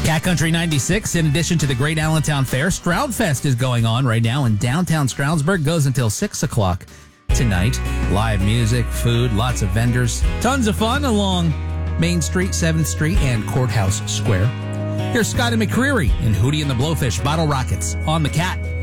Cat Country 96, in addition to the Great Allentown Fair, Stroud Fest is going on right now in downtown Stroudsburg. Goes until 6 o'clock tonight. Live music, food, lots of vendors. Tons of fun along Main Street, 7th Street, and Courthouse Square. Here's Scotty McCreery and Hootie and the Blowfish Bottle Rockets on the Cat.